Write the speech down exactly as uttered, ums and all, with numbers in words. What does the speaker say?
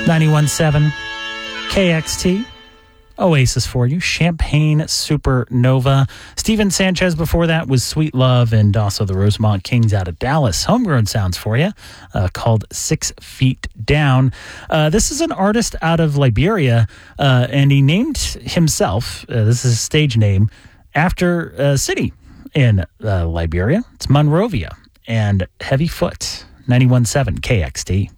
ninety-one point seven K X T. Oasis for you. Champagne Supernova. Steven Sanchez before that was Sweet Love, and also the Rosemont Kings out of Dallas. Homegrown sounds for you, uh, called Six Feet Down. Uh, this is an artist out of Liberia, uh, and he named himself, uh, this is his stage name, after a city in uh, Liberia. It's Monrovia. And Heavy Foot, ninety-one point seven K X T.